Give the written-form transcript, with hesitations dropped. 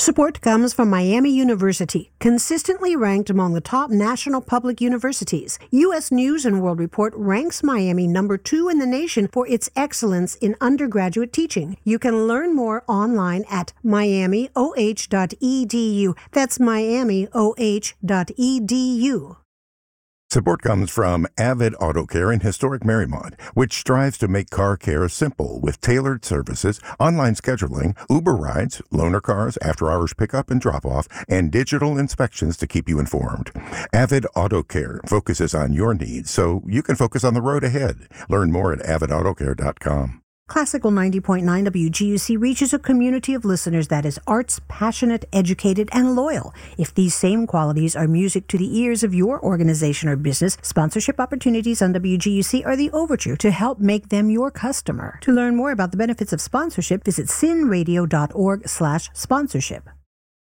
Support comes from Miami University, consistently ranked among the top national public universities. U.S. News & World Report ranks Miami number 2 in the nation for its excellence in undergraduate teaching. You can learn more online at miamioh.edu. That's miamioh.edu. Support comes from Avid Auto Care in historic Marymount, which strives to make car care simple with tailored services, online scheduling, Uber rides, loaner cars, after-hours pickup and drop-off, and digital inspections to keep you informed. Avid Auto Care focuses on your needs so you can focus on the road ahead. Learn more at avidautocare.com. Classical 90.9 WGUC reaches a community of listeners that is arts, passionate, educated, and loyal. If these same qualities are music to the ears of your organization or business, sponsorship opportunities on WGUC are the overture to help make them your customer. To learn more about the benefits of sponsorship, visit cinradio.org/sponsorship.